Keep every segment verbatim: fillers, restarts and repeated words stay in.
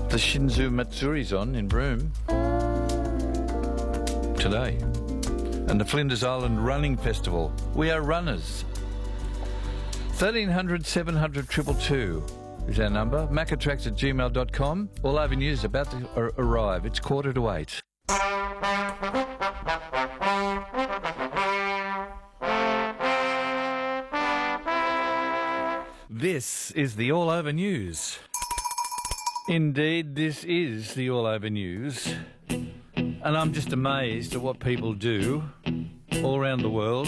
The Shinzu Matsuri's on in Broome today. And the Flinders Island Running Festival. We are runners. thirteen hundred, seven hundred, two two two is our number. macatracks at gmail dot com. All over news about to ar- arrive. It's quarter to eight. This is the All Over News. Indeed, this is the All Over News. And I'm just amazed at what people do all around the world.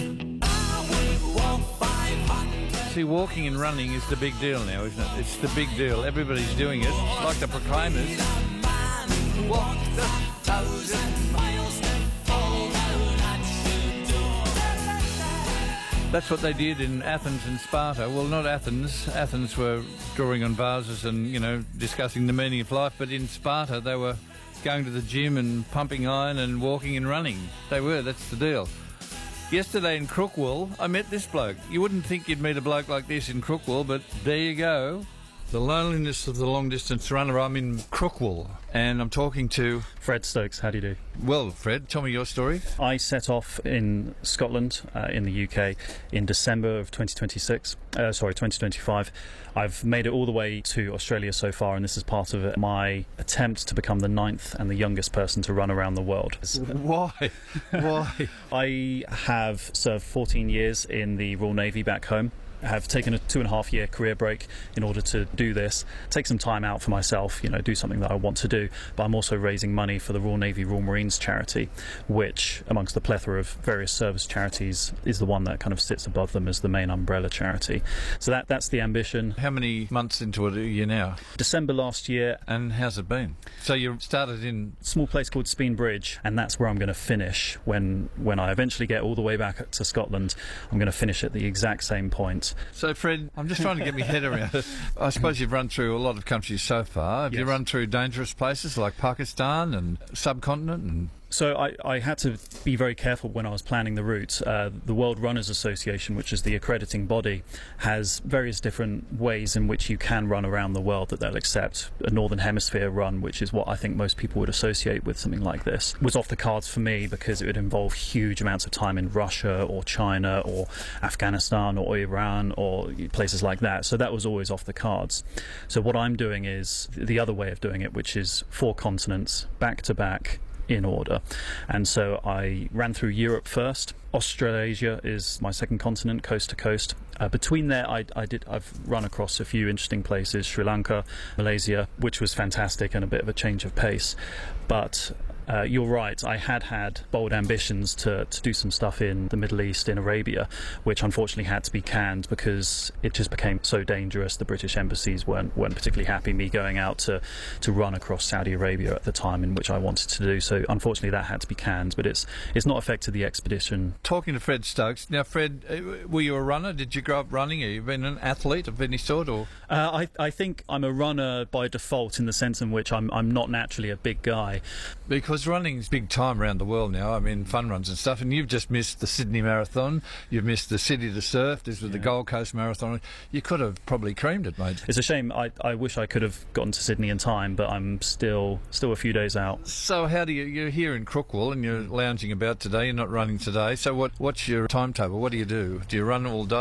See, walking and running is the big deal now, isn't it? It's the big deal. Everybody's doing it, like the Proclaimers. Walk the thousand miles That's what they did in Athens and Sparta. Well, not Athens. Athens were drawing on vases and, you know, discussing the meaning of life. But in Sparta, they were going to the gym and pumping iron and walking and running. They were, that's the deal. Yesterday in Crookwell, I met this bloke. You wouldn't think you'd meet a bloke like this in Crookwell, but there you go. The loneliness of the long-distance runner. I'm in Crookwell, and I'm talking to... Fred Stokes. How do you do? Well, Fred, tell me your story. I set off in Scotland, uh, in the U K, in December of twenty twenty-six. Uh, sorry, twenty twenty-five. I've made it all the way to Australia so far, and this is part of my attempt to become the ninth and the youngest person to run around the world. Why? Why? I have served fourteen years in the Royal Navy back home. Have taken a two and a half year career break in order to do this, take some time out for myself, you know, do something that I want to do. But I'm also raising money for the Royal Navy Royal Marines charity, which amongst the plethora of various service charities is the one that kind of sits above them as the main umbrella charity. So that that's the ambition. How many months into it are you now? December last year. And how's it been? So you started in a small place called Speen Bridge, and that's where I'm going to finish when when I eventually get all the way back to Scotland. I'm going to finish at the exact same point. So, Fred, I'm just trying to get my head around it. I suppose you've run through a lot of countries so far. Have Yes. you run through dangerous places like Pakistan and subcontinent and... So I, I had to be very careful when I was planning the route. Uh, the World Runners Association, which is the accrediting body, has various different ways in which you can run around the world that they'll accept. A Northern Hemisphere run, which is what I think most people would associate with something like this, was off the cards for me because it would involve huge amounts of time in Russia or China or Afghanistan or Iran or places like that. So that was always off the cards. So what I'm doing is the other way of doing it, which is four continents, back to back, in order. And so I ran through Europe first. Australasia is my second continent, coast to coast. Uh, between there, I, I did. I've run across a few interesting places: Sri Lanka, Malaysia, which was fantastic and a bit of a change of pace. But uh, you're right. I had had bold ambitions to to do some stuff in the Middle East, in Arabia, which unfortunately had to be canned because it just became so dangerous. The British embassies weren't weren't particularly happy me going out to to run across Saudi Arabia at the time in which I wanted to do. So unfortunately, that had to be canned. But it's it's not affected the expedition. Talking to Fred Stokes. Now, Fred, were you a runner? Did you grow up running? Have you been an athlete of any sort? Or uh, I, I think I'm a runner by default in the sense in which I'm I'm not naturally a big guy. Because running's big time around the world now. I mean, fun runs and stuff. And you've just missed the Sydney Marathon. You've missed the City to Surf. This was yeah. the Gold Coast Marathon. You could have probably creamed it, mate. It's a shame. I, I wish I could have gotten to Sydney in time, but I'm still still a few days out. So how do you... You're here in Crookwell and you're lounging about today. You're not running today. So what? what's your timetable? What do you do? Do you run all day?